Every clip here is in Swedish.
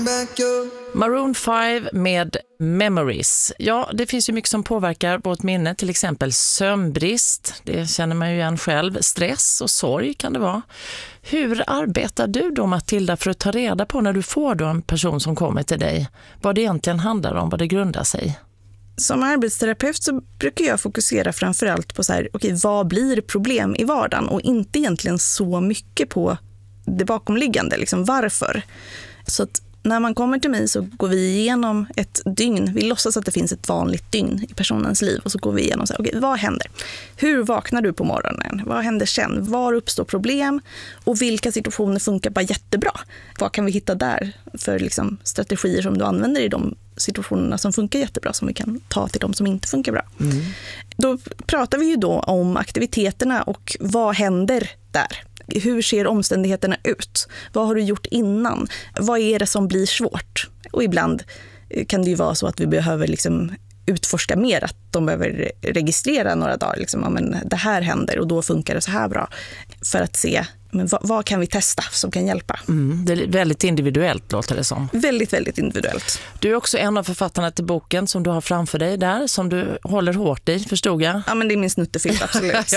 Maroon 5 med Memories. Ja, det finns ju mycket som påverkar vårt minne, till exempel sömnbrist, det känner man ju igen själv, stress och sorg kan det vara. Hur arbetar du då, Matilda, för att ta reda på när du får då en person som kommer till dig, vad det egentligen handlar om, vad det grundar sig? Som arbetsterapeut så brukar jag fokusera framförallt på så här, okej, vad blir problem i vardagen, och inte egentligen så mycket på det bakomliggande, liksom varför. Så att när man kommer till mig så går vi igenom ett dygn. Vi låtsas att det finns ett vanligt dygn i personens liv, och så går vi igenom så här, okej, vad händer? Hur vaknar du på morgonen? Vad händer sen? Var uppstår problem? Och vilka situationer funkar bara jättebra? Vad kan vi hitta där för liksom strategier som du använder i de situationerna som funkar jättebra, som vi kan ta till de som inte funkar bra? Då pratar vi ju då om aktiviteterna och vad händer där? Hur ser omständigheterna ut? Vad har du gjort innan? Vad är det som blir svårt? Och ibland kan det ju vara så att vi behöver liksom utforska mer, att de behöver registrera några dagar. Liksom, ja, men det här händer och då funkar det så här bra. För att se, men vad kan vi testa som kan hjälpa? Det är väldigt individuellt, låter det som. Väldigt, väldigt individuellt. Du är också en av författarna till boken som du har framför dig där, som du håller hårt i, förstod jag. Ja, men det är min snuttefilt, absolut.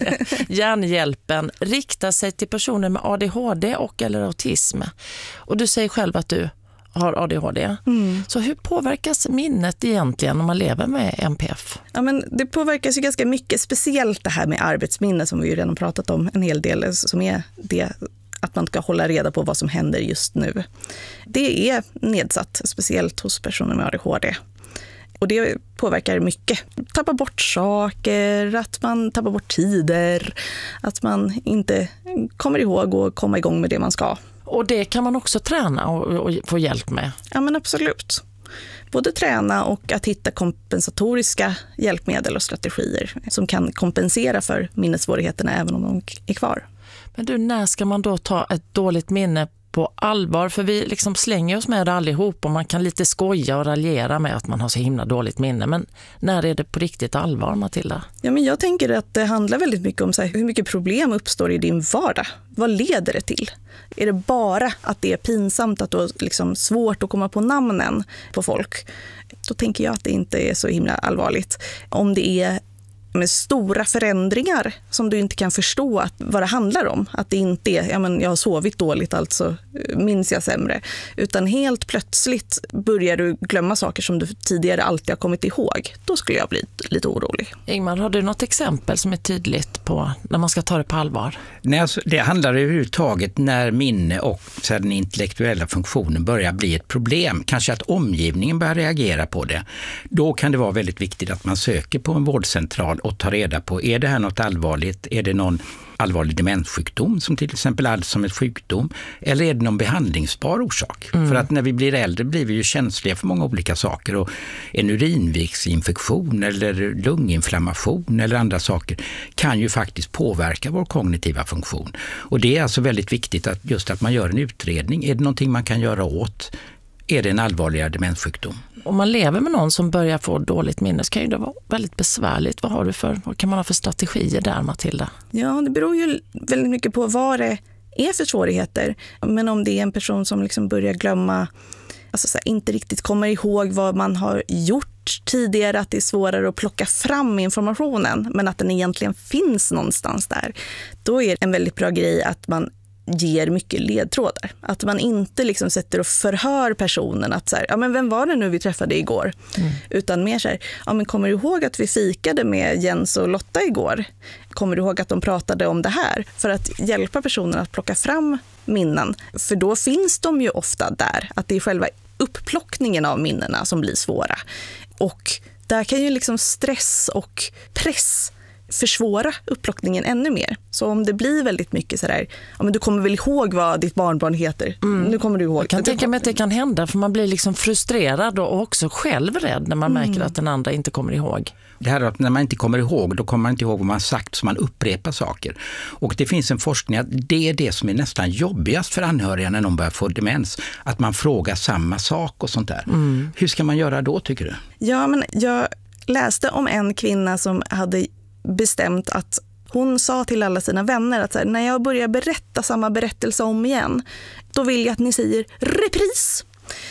Hjärnhjälpen riktar sig till personer med ADHD och eller autism. Och du säger själv att du har ADHD. Så hur påverkas minnet egentligen om man lever med NPF? Ja, men det påverkas ju ganska mycket, speciellt det här med arbetsminne som vi ju redan pratat om en hel del, som är det att man ska hålla reda på vad som händer just nu. Det är nedsatt, speciellt hos personer med ADHD. Och det påverkar mycket. Tappa bort saker, att man tappar bort tider, att man inte kommer ihåg och komma igång med det man ska. Och det kan man också träna och få hjälp med? Ja, men absolut. Både träna och att hitta kompensatoriska hjälpmedel och strategier som kan kompensera för minnessvårigheterna även om de är kvar. Men du, när ska man då ta ett dåligt minne på allvar? För vi liksom slänger oss med det allihop och man kan lite skoja och raljera med att man har så himla dåligt minne. Men när är det på riktigt allvar, Matilda? Ja, men jag tänker att det handlar väldigt mycket om så här, hur mycket problem uppstår i din vardag. Vad leder det till? Är det bara att det är pinsamt, att det är liksom svårt att komma på namnen på folk? Då tänker jag att det inte är så himla allvarligt. Om det är med stora förändringar som du inte kan förstå vad det handlar om. Att det inte är, jag har sovit dåligt, alltså minns jag sämre. Utan helt plötsligt börjar du glömma saker som du tidigare alltid har kommit ihåg. Då skulle jag bli lite orolig. Ingmar, har du något exempel som är tydligt på när man ska ta det på allvar? Nej, alltså, det handlar överhuvudtaget när minne och så den intellektuella funktionen börjar bli ett problem. Kanske att omgivningen börjar reagera på det. Då kan det vara väldigt viktigt att man söker på en vårdcentral och tar reda på, är det här något allvarligt? Är det någon allvarlig demenssjukdom som till exempel Alzheimers sjukdom? Eller är det någon behandlingsbar orsak? För att när vi blir äldre blir vi ju känsliga för många olika saker, och en urinvägsinfektion eller lunginflammation eller andra saker kan ju faktiskt påverka vår kognitiva funktion. Och det är alltså väldigt viktigt att man gör en utredning. Är det någonting man kan göra åt? Är det en allvarligare demenssjukdom? Om man lever med någon som börjar få dåligt minne så kan ju det vara väldigt besvärligt. Vad kan man ha för strategier där, Matilda? Ja, det beror ju väldigt mycket på vad det är för svårigheter. Men om det är en person som liksom börjar glömma, alltså så här, inte riktigt kommer ihåg vad man har gjort tidigare, att det är svårare att plocka fram informationen, men att den egentligen finns någonstans där. Då är det en väldigt bra grej att man ger mycket ledtrådar. Att man inte liksom sätter och förhör personen att så här, men vem var det nu vi träffade igår? Utan mer så här, men kommer du ihåg att vi fikade med Jens och Lotta igår? Kommer du ihåg att de pratade om det här? För att hjälpa personen att plocka fram minnen. För då finns de ju ofta där. Att det är själva upplockningen av minnena som blir svåra. Och där kan ju liksom stress och press försvåra upplockningen ännu mer. Så om det blir väldigt mycket sådär, men du kommer väl ihåg vad ditt barnbarn heter. Nu kommer du ihåg. Jag kan tänka mig att det kan hända, för man blir liksom frustrerad och också själv rädd när man märker att den andra inte kommer ihåg. Det här att när man inte kommer ihåg, då kommer man inte ihåg vad man sagt, så man upprepar saker. Och det finns en forskning att det är det som är nästan jobbigast för anhöriga när de börjar få demens. Att man frågar samma sak och sånt där. Hur ska man göra då, tycker du? Ja, men jag läste om en kvinna som hade bestämt att hon sa till alla sina vänner att så här, när jag börjar berätta samma berättelse om igen, då vill jag att ni säger repris.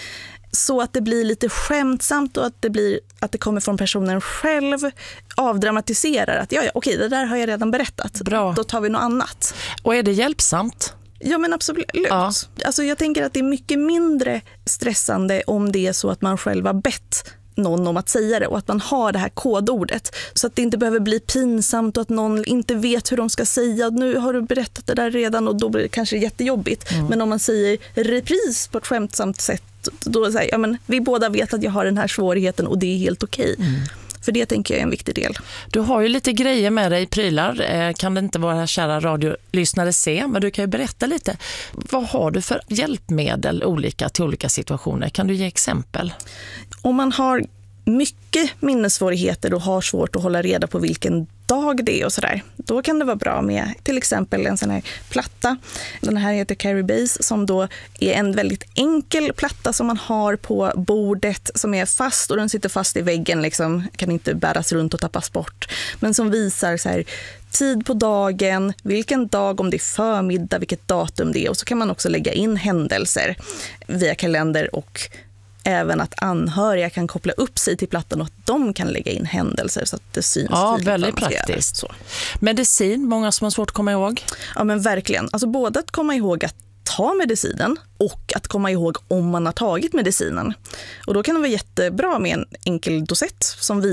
så att det blir lite skämtsamt och att det kommer från personen själv, avdramatiserar att okej, det där har jag redan berättat. Bra. Då tar vi något annat. Och är det hjälpsamt? Ja, men absolut. Ja. Alltså jag tänker att det är mycket mindre stressande om det är så att man själv har bett någon om att säga det och att man har det här kodordet så att det inte behöver bli pinsamt och att någon inte vet hur de ska säga. Nu har du berättat det där redan och då blir det kanske jättejobbigt. Men om man säger repris på ett skämtsamt sätt, då säger men vi båda vet att jag har den här svårigheten och det är helt okej. För det tänker jag är en viktig del. Du har ju lite grejer med dig, prylar. Kan det inte våra kära radiolyssnare se, men du kan ju berätta lite. Vad har du för hjälpmedel till olika situationer? Kan du ge exempel? Om man har mycket minnessvårigheter och har svårt att hålla reda på vilken dag det är och sådär, då kan det vara bra med till exempel en sån här platta. Den här heter Carry Base, som då är en väldigt enkel platta som man har på bordet som är fast och den sitter fast i väggen, liksom, kan inte bäras runt och tappas bort. Men som visar så här, tid på dagen, vilken dag, om det är förmiddag, vilket datum det är, och så kan man också lägga in händelser via kalender och även att anhöriga kan koppla upp sig till plattan och att de kan lägga in händelser så att det syns. Ja, väldigt praktiskt. Så. Medicin, många som har svårt att komma ihåg. Ja, men verkligen. Alltså både att komma ihåg att ta medicinen och att komma ihåg om man har tagit medicinen. Och då kan det vara jättebra med en enkel dosett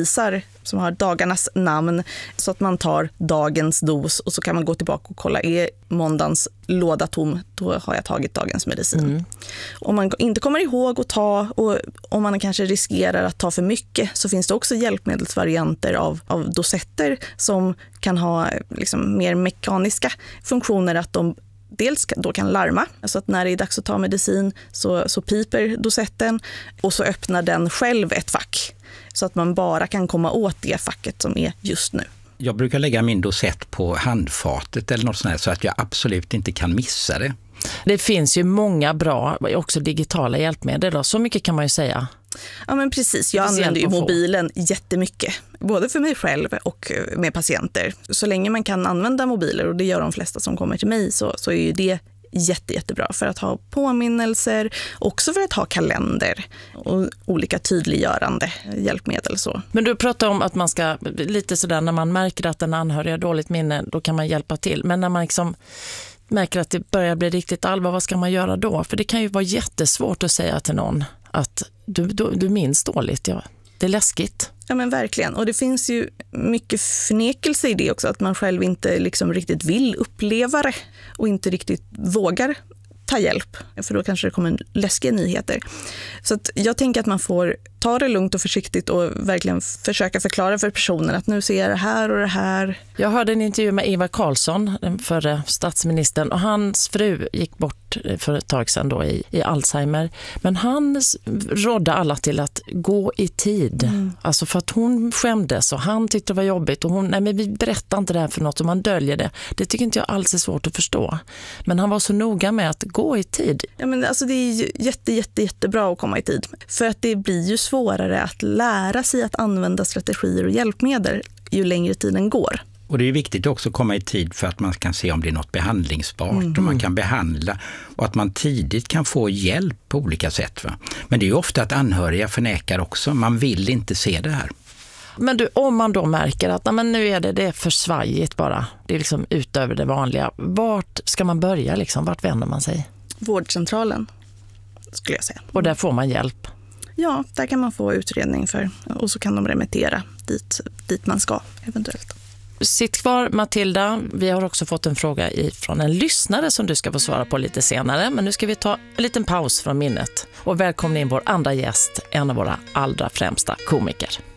som har dagarnas namn så att man tar dagens dos och så kan man gå tillbaka och kolla, är måndagens låda tom, då har jag tagit dagens medicin. Om man inte kommer ihåg att ta och om man kanske riskerar att ta för mycket så finns det också hjälpmedelsvarianter av dosetter som kan ha liksom mer mekaniska funktioner, att de dels då kan larma, alltså att när det är dags att ta medicin så piper dosetten och så öppnar den själv ett fack så att man bara kan komma åt det facket som är just nu. Jag brukar lägga min dosett på handfatet eller något sånt här så att jag absolut inte kan missa det. Det finns ju många bra, också digitala hjälpmedel då. Så mycket kan man ju säga. Ja, men precis. Jag använder ju mobilen jättemycket. Både för mig själv och med patienter. Så länge man kan använda mobiler, och det gör de flesta som kommer till mig, så är ju det jättebra för att ha påminnelser, också för att ha kalender och olika tydliggörande hjälpmedel. Så. Men du pratar om att man ska, lite sådär, när man märker att en anhörig har dåligt minne, då kan man hjälpa till. Men när man liksom märker att det börjar bli riktigt allvar, vad ska man göra då? För det kan ju vara jättesvårt att säga till någon att du minns dåligt. Ja, det är läskigt. Ja, men verkligen. Och det finns ju mycket förnekelse i det också, att man själv inte liksom riktigt vill uppleva det och inte riktigt vågar ta hjälp, för då kanske det kommer läskiga nyheter. Så att jag tänker att man får ta det lugnt och försiktigt och verkligen försöka förklara för personen att nu ser jag det här och det här. Jag hörde en intervju med Ingvar Carlsson, den förre statsministern, och hans fru gick bort för ett tag sedan då i Alzheimer. Men han rådde alla till att gå i tid. Alltså för att hon skämdes och han tyckte det var jobbigt och nej men vi berättar inte det här för något och man döljer det. Det tycker inte jag alls är svårt att förstå. Men han var så noga med att gå i tid. Ja, men alltså det är ju jättebra att komma i tid. För att det blir ju svårare att lära sig att använda strategier och hjälpmedel ju längre tiden går. Och det är viktigt också att komma i tid för att man kan se om det är något behandlingsbart och man kan behandla och att man tidigt kan få hjälp på olika sätt. Va? Men det är ju ofta att anhöriga förnekar också. Man vill inte se det här. Men du, om man då märker att men nu är det är för svajigt bara, det är liksom utöver det vanliga, vart ska man börja liksom? Vart vänder man sig? Vårdcentralen, skulle jag säga. Och där får man hjälp? Ja, där kan man få utredning för och så kan de remittera dit man ska eventuellt. Sitt kvar, Matilda. Vi har också fått en fråga från en lyssnare som du ska få svara på lite senare. Men nu ska vi ta en liten paus från minnet och välkomna in vår andra gäst, en av våra allra främsta komiker.